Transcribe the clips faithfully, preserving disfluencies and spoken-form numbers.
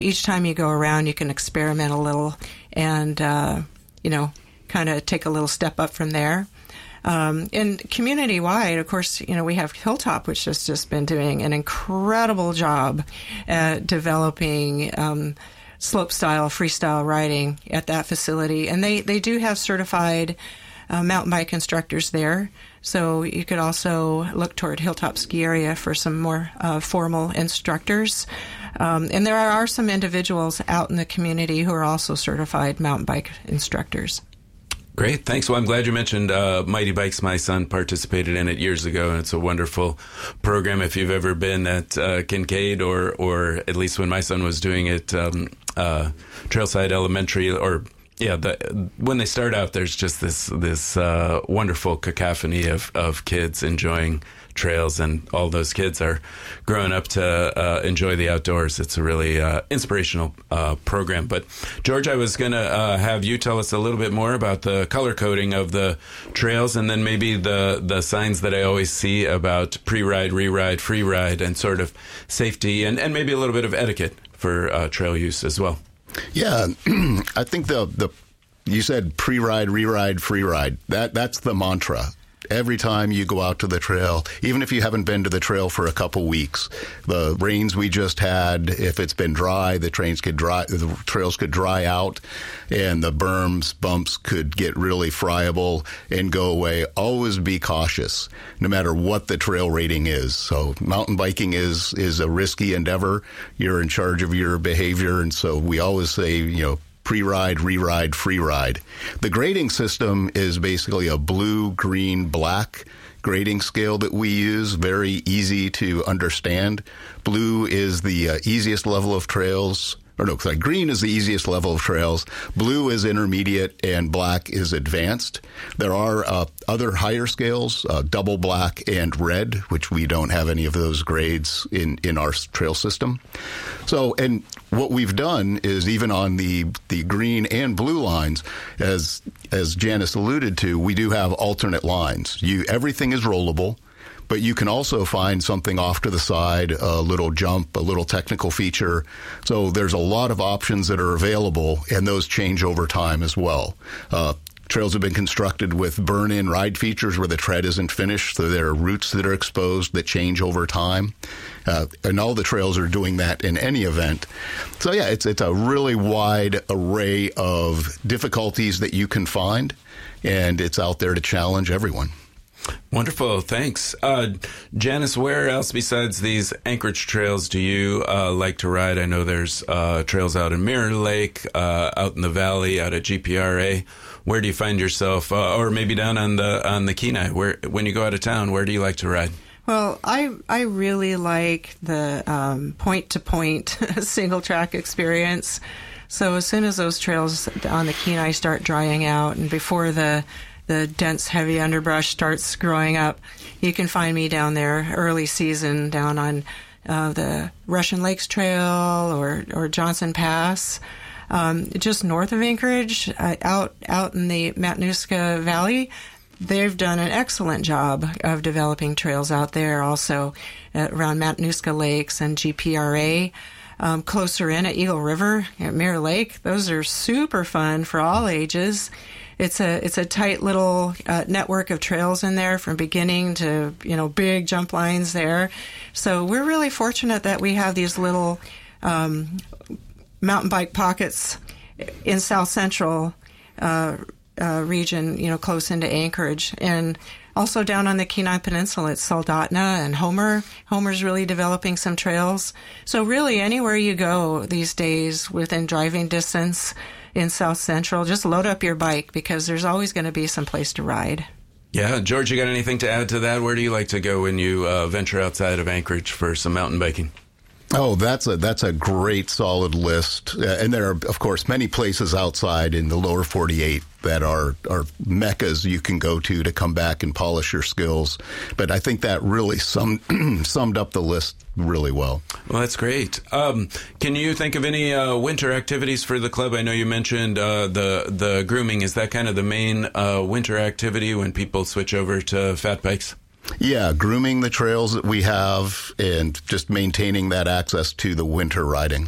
Each time you go around, you can experiment a little and, uh, you know, kind of take a little step up from there. Um, and community-wide, of course, you know, we have Hilltop, which has just been doing an incredible job at developing um, slope-style, freestyle riding at that facility. And they, they do have certified uh, mountain bike instructors there. So you could also look toward Hilltop Ski Area for some more uh, formal instructors. Um, and there are some individuals out in the community who are also certified mountain bike instructors. Great. Thanks. Well, I'm glad you mentioned uh, Mighty Bikes. My son participated in it years ago, and it's a wonderful program. If you've ever been at uh, Kincaid, or or at least when my son was doing it, um, uh, Trailside Elementary, or yeah, the, when they start out, there's just this this uh, wonderful cacophony of, of kids enjoying trails, and all those kids are growing up to uh, enjoy the outdoors. It's a really uh, inspirational uh, program. But George, I was going to uh, have you tell us a little bit more about the color coding of the trails, and then maybe the, the signs that I always see about pre-ride, re-ride, free ride, and sort of safety, and, and maybe a little bit of etiquette for uh, trail use as well. Yeah, I think the the you said pre-ride, re-ride, free ride. That that's the mantra. Every time you go out to the trail, even if you haven't been to the trail for a couple weeks, the rains we just had, if it's been dry, the trains could dry, the trails could dry out, and the berms, bumps could get really friable and go away. Always be cautious, no matter what the trail rating is. So mountain biking is is a risky endeavor. You're in charge of your behavior, and so we always say, you know, pre-ride, re-ride, free ride. The grading system is basically a blue, green, black grading scale that we use, very easy to understand. Blue is the uh, easiest level of trails. Or no, sorry, green is the easiest level of trails. Blue is intermediate, and black is advanced. There are uh, other higher scales, uh, double black and red, which we don't have any of those grades in, in our trail system. So, and what we've done is even on the, the green and blue lines, as as Janice alluded to, we do have alternate lines. You everything is rollable. But you can also find something off to the side, a little jump, a little technical feature. So there's a lot of options that are available, and those change over time as well. Uh, trails have been constructed with burn-in ride features where the tread isn't finished, so there are routes that are exposed that change over time. Uh, and all the trails are doing that in any event. So yeah, it's it's a really wide array of difficulties that you can find, and it's out there to challenge everyone. Wonderful. Thanks. Uh, Janice, where else besides these Anchorage trails do you uh, like to ride? I know there's uh, trails out in Mirror Lake, uh, out in the valley, out at G P R A. Where do you find yourself, uh, or maybe down on the on the Kenai? Where, when you go out of town, where do you like to ride? Well, I I really like the um, point-to-point single-track experience. So as soon as those trails on the Kenai start drying out, and before the the dense, heavy underbrush starts growing up, you can find me down there early season down on uh, the Russian Lakes Trail or, or Johnson Pass, um, just north of Anchorage, uh, out out in the Matanuska Valley. They've done an excellent job of developing trails out there, also uh, around Matanuska Lakes and G P R A. Um, closer in at Eagle River, at Mirror Lake, those are super fun for all ages. It's a it's a tight little uh, network of trails in there from beginning to, you know, big jump lines there. So we're really fortunate that we have these little um, mountain bike pockets in South Central uh, uh, region, you know, close into Anchorage. And also down on the Kenai Peninsula, it's Soldotna and Homer. Homer's really developing some trails. So really anywhere you go these days within driving distance in South Central, just load up your bike because there's always going to be some place to ride. Yeah. George, you got anything to add to that? Where do you like to go when you uh, venture outside of Anchorage for some mountain biking? Oh, that's a that's a great solid list. Uh, and there are, of course, many places outside in the lower forty-eight that are, are meccas you can go to to come back and polish your skills. But I think that really sum, summed up the list really well. Well, that's great. Um, can you think of any uh, winter activities for the club? I know you mentioned uh, the, the grooming. Is that kind of the main uh, winter activity when people switch over to fat bikes? Yeah, grooming the trails that we have and just maintaining that access to the winter riding.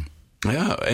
Yeah,